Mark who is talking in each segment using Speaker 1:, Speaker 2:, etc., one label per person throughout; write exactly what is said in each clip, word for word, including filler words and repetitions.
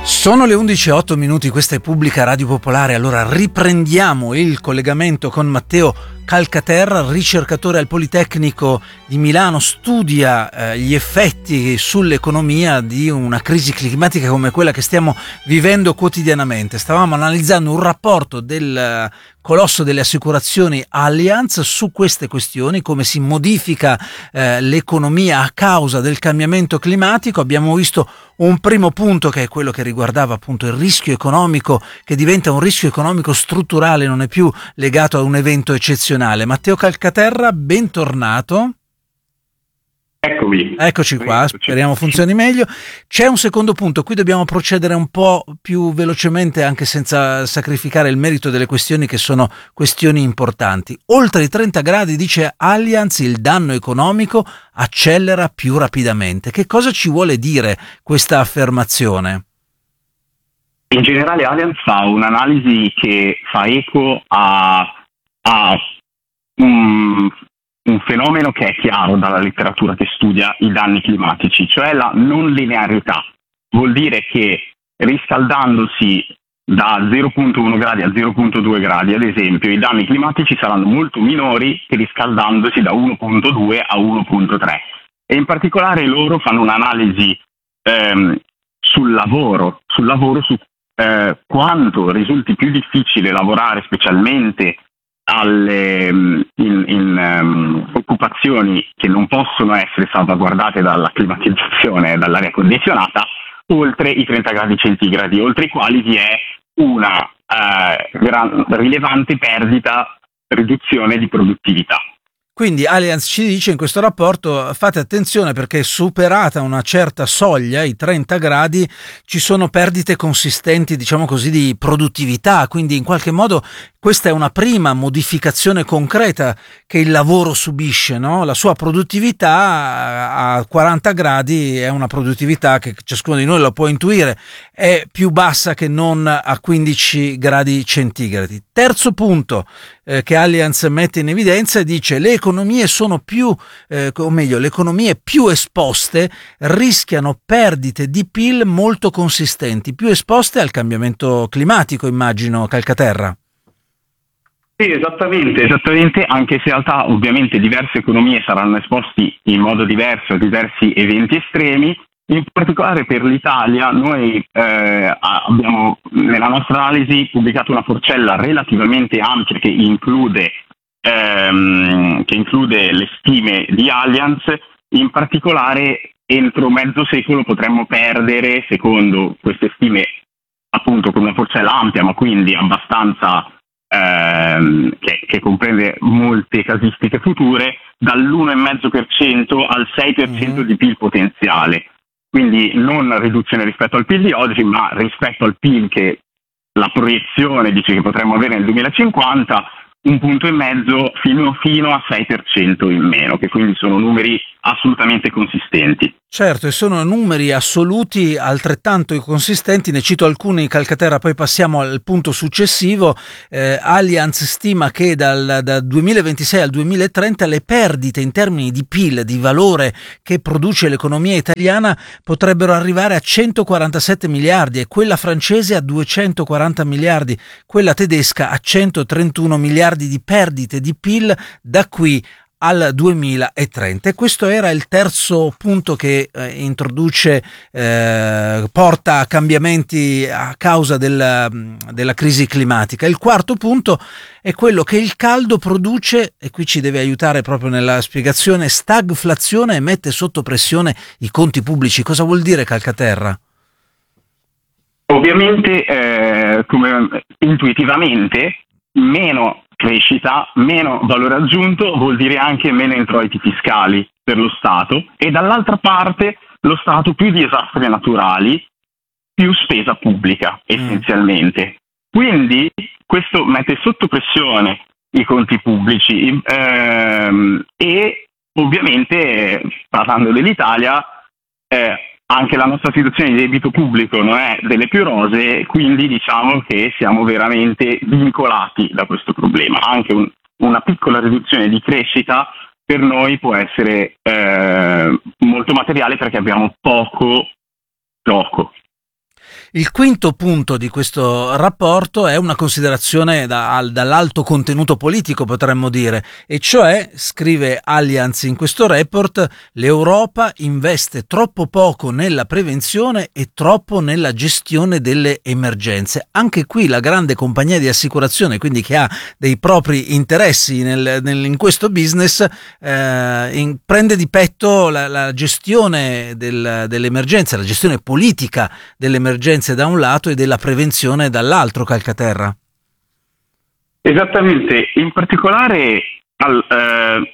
Speaker 1: Sono le undici e otto minuti, questa è Pubblica Radio Popolare. Allora riprendiamo il collegamento con Matteo Calcaterra, ricercatore al Politecnico di Milano, studia eh, gli effetti sull'economia di una crisi climatica come quella che stiamo vivendo quotidianamente. Stavamo analizzando un rapporto del colosso delle assicurazioni Allianz su queste questioni, come si modifica eh, l'economia a causa del cambiamento climatico. Abbiamo visto un primo punto, che è quello che riguardava appunto il rischio economico, che diventa un rischio economico strutturale, non è più legato a un evento eccezionale. Matteo Calcaterra, bentornato.
Speaker 2: Eccomi.
Speaker 1: Eccoci qua, speriamo funzioni meglio. C'è un secondo punto, qui dobbiamo procedere un po' più velocemente, anche senza sacrificare il merito delle questioni, che sono questioni importanti. Oltre i trenta gradi, dice Allianz, il danno economico accelera più rapidamente. Che cosa ci vuole dire questa affermazione?
Speaker 2: In generale Allianz fa un'analisi che fa eco a, a un, un fenomeno che è chiaro dalla letteratura che studia i danni climatici, cioè la non linearità. Vuol dire che riscaldandosi da zero virgola uno gradi a zero virgola due gradi, ad esempio, i danni climatici saranno molto minori che riscaldandosi da uno virgola due a uno virgola tre. E in particolare loro fanno un'analisi ehm, sul lavoro, sul lavoro su eh, quanto risulti più difficile lavorare, specialmente alle in, in um, occupazioni che non possono essere salvaguardate dalla climatizzazione e dall'aria condizionata, oltre i trenta gradi centigradi, oltre i quali vi è una uh, gran, rilevante perdita, riduzione di produttività.
Speaker 1: Quindi Allianz ci dice in questo rapporto: fate attenzione, perché superata una certa soglia, i trenta gradi, ci sono perdite consistenti, diciamo così, di produttività. Quindi in qualche modo questa è una prima modificazione concreta che il lavoro subisce, no? La sua produttività a quaranta gradi è una produttività che ciascuno di noi lo può intuire, è più bassa che non a quindici gradi centigradi. Terzo punto eh, che Allianz mette in evidenza, dice: le economie sono più, eh, o meglio, le economie più esposte rischiano perdite di P I L molto consistenti, più esposte al cambiamento climatico, immagino, Calcaterra.
Speaker 2: Sì, esattamente, esattamente, anche se in realtà ovviamente diverse economie saranno esposti in modo diverso a diversi eventi estremi. In particolare per l'Italia noi eh, abbiamo nella nostra analisi pubblicato una forcella relativamente ampia che include, ehm, che include le stime di Allianz. In particolare entro mezzo secolo potremmo perdere, secondo queste stime, appunto con una forcella ampia, ma quindi abbastanza ehm, che, che comprende molte casistiche future, dall'uno virgola cinque per cento al sei per cento mm-hmm. di P I L potenziale. Quindi non riduzione rispetto al P I L di oggi, ma rispetto al P I L che la proiezione dice che potremmo avere nel duemilacinquanta, un punto e mezzo fino, fino a sei per cento in meno, che quindi sono numeri assolutamente consistenti.
Speaker 1: Certo, e sono numeri assoluti altrettanto consistenti. Ne cito alcuni, Calcaterra, poi passiamo al punto successivo. Eh, Allianz stima che dal, dal duemilaventisei al duemilatrenta le perdite in termini di P I L, di valore che produce l'economia italiana, potrebbero arrivare a centoquarantasette miliardi, e quella francese a duecentoquaranta miliardi, quella tedesca a centotrentuno miliardi di perdite di P I L da qui al duemilatrenta. E questo era il terzo punto che eh, introduce, eh, porta a cambiamenti a causa del, della crisi climatica. Il quarto punto è quello che il caldo produce, e qui ci deve aiutare proprio nella spiegazione, stagflazione, e mette sotto pressione i conti pubblici. Cosa vuol dire, Calcaterra?
Speaker 2: Ovviamente, eh, come intuitivamente, meno crescita, meno valore aggiunto vuol dire anche meno introiti fiscali per lo Stato, e dall'altra parte lo Stato più disastri naturali, più spesa pubblica essenzialmente. Mm. Quindi questo mette sotto pressione i conti pubblici ehm, e ovviamente, parlando dell'Italia, eh, anche la nostra situazione di debito pubblico non è delle più rosee, quindi diciamo che siamo veramente vincolati da questo problema. Anche un, una piccola riduzione di crescita per noi può essere eh, molto materiale, perché abbiamo poco gioco.
Speaker 1: Il quinto punto di questo rapporto è una considerazione da, dall'alto contenuto politico, potremmo dire, e cioè, scrive Allianz in questo report, l'Europa investe troppo poco nella prevenzione e troppo nella gestione delle emergenze. Anche qui la grande compagnia di assicurazione, quindi che ha dei propri interessi nel, nel, in questo business, eh, in, prende di petto la, la gestione del, delle emergenze, la gestione politica delle emergenze da un lato e della prevenzione dall'altro, Calcaterra.
Speaker 2: Esattamente, in particolare al, eh,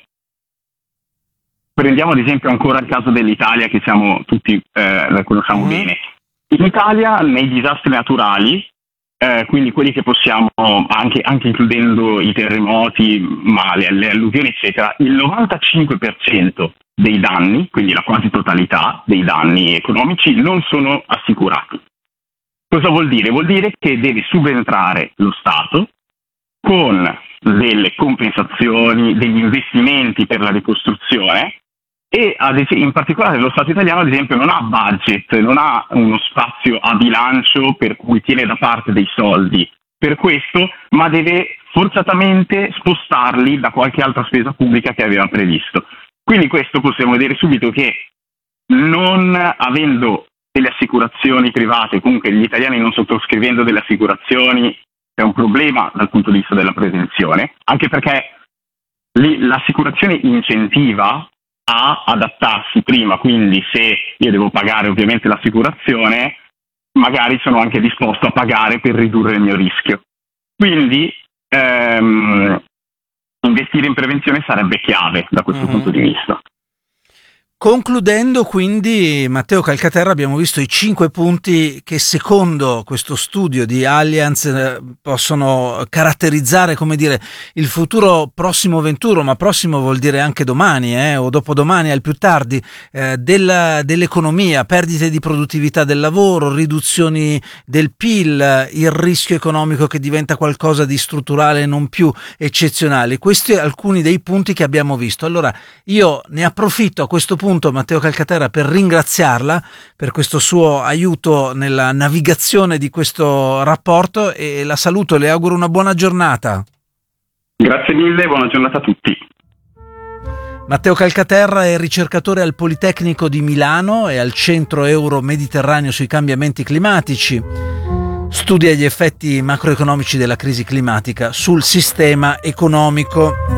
Speaker 2: prendiamo ad esempio ancora il caso dell'Italia, che siamo tutti eh, la conosciamo mm. bene. In Italia nei disastri naturali, eh, quindi quelli che possiamo, anche, anche includendo i terremoti, ma le, le alluvioni eccetera, il novantacinque per cento dei danni, quindi la quasi totalità dei danni economici, non sono assicurati. Cosa vuol dire? Vuol dire che deve subentrare lo Stato con delle compensazioni, degli investimenti per la ricostruzione e ad es- in particolare lo Stato italiano ad esempio non ha budget, non ha uno spazio a bilancio per cui tiene da parte dei soldi per questo, ma deve forzatamente spostarli da qualche altra spesa pubblica che aveva previsto. Quindi questo possiamo vedere subito che non avendo delle assicurazioni private, comunque gli italiani non sottoscrivendo delle assicurazioni, è un problema dal punto di vista della prevenzione, anche perché lì l'assicurazione incentiva a adattarsi prima, quindi se io devo pagare ovviamente l'assicurazione, magari sono anche disposto a pagare per ridurre il mio rischio. Quindi ehm, investire in prevenzione sarebbe chiave da questo mm-hmm. punto di vista.
Speaker 1: Concludendo quindi, Matteo Calcaterra, abbiamo visto i cinque punti che secondo questo studio di Allianz possono caratterizzare, come dire, il futuro prossimo venturo, ma prossimo vuol dire anche domani eh, o dopodomani al più tardi, eh, della, dell'economia, perdite di produttività del lavoro, riduzioni del P I L, il rischio economico che diventa qualcosa di strutturale e non più eccezionale. Questi sono alcuni dei punti che abbiamo visto. Allora io ne approfitto a questo punto, Matteo Calcaterra, per ringraziarla per questo suo aiuto nella navigazione di questo rapporto e la saluto, le auguro una buona giornata.
Speaker 2: Grazie mille, buona giornata a tutti.
Speaker 1: Matteo Calcaterra è ricercatore al Politecnico di Milano e al Centro Euro Mediterraneo sui cambiamenti climatici. Studia gli effetti macroeconomici della crisi climatica sul sistema economico.